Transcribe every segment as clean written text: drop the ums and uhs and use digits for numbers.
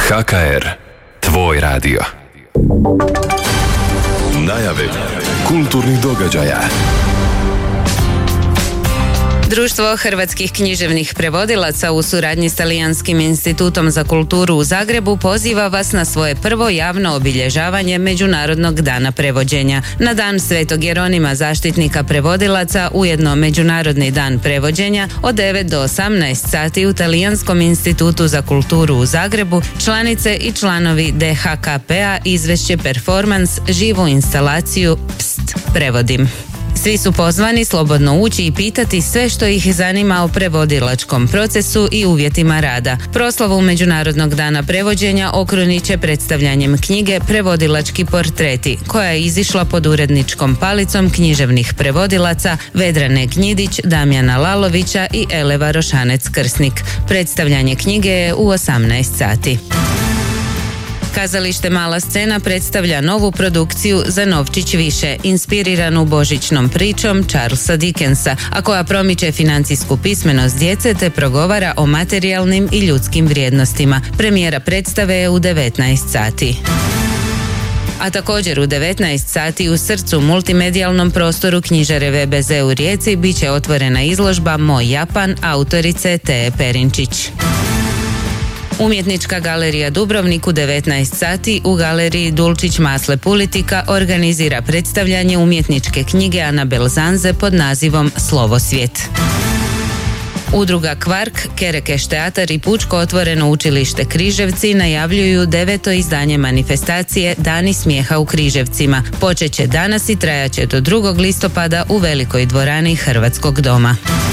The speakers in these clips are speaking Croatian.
HKR, tvoj radio. Najave kulturnih događaja. Društvo hrvatskih književnih prevodilaca u suradnji s Talijanskim institutom za kulturu u Zagrebu poziva vas na svoje prvo javno obilježavanje Međunarodnog dana prevođenja. Na dan Svetog Jeronima, zaštitnika prevodilaca, ujedno Međunarodni dan prevođenja, od 9 do 18 sati u Talijanskom institutu za kulturu u Zagrebu, članice i članovi DHKP-a izvešće performans, živu instalaciju Pst, prevodim. Svi su pozvani slobodno ući i pitati sve što ih zanima o prevodilačkom procesu i uvjetima rada. Proslavu Međunarodnog dana prevođenja okrunit će predstavljanjem knjige Prevodilački portreti, koja je izišla pod uredničkom palicom književnih prevodilaca Vedrane Gnjidić, Damjana Lalovića i Eleva Rošanec-Krsnik. Predstavljanje knjige je u 18 sati. Kazalište Mala scena predstavlja novu produkciju Za novčić više, inspiriranu božićnom pričom Charlesa Dickensa, a koja promiče financijsku pismenost djece te progovara o materijalnim i ljudskim vrijednostima. Premijera predstave je u 19 sati. A također u 19 sati u srcu multimedijalnom prostoru knjižare VBZ u Rijeci bit će otvorena izložba Moj Japan autorice Teje Perinčić. Umjetnička galerija Dubrovnik u 19 sati u galeriji Dulčić Masle Pulitika organizira predstavljanje umjetničke knjige Anabel Zanze pod nazivom Slovosvijet. Udruga Kvark, Kerekeš teatar i Pučko otvoreno učilište Križevci najavljuju 9. izdanje manifestacije Dani smijeha u Križevcima. Počet će danas i trajaće do 2. listopada u velikoj dvorani Hrvatskog doma.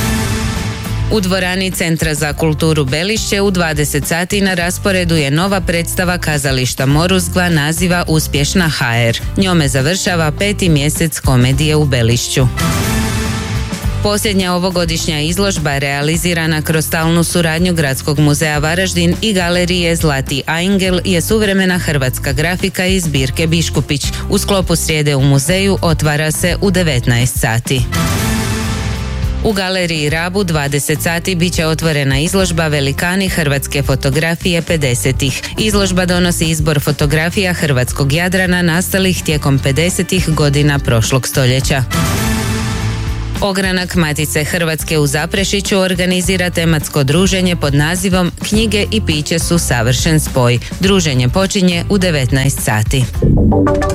U dvorani Centra za kulturu Belišće u 20 sati na rasporedu je nova predstava kazališta Moruzgva naziva Uspješna HR. Njome završava 5. mjesec komedije u Belišću. Posljednja ovogodišnja izložba realizirana kroz stalnu suradnju Gradskog muzeja Varaždin i galerije Zlati Angel je suvremena hrvatska grafika iz zbirke Biškupić. U sklopu srijede u muzeju otvara se u 19 sati. U galeriji Rabu 20 sati bit će otvorena izložba Velikani hrvatske fotografije 50-ih. Izložba donosi izbor fotografija hrvatskog Jadrana nastalih tijekom 50-ih godina prošlog stoljeća. Ogranak Matice Hrvatske u Zaprešiću organizira tematsko druženje pod nazivom Knjige i piće su savršen spoj. Druženje počinje u 19 sati.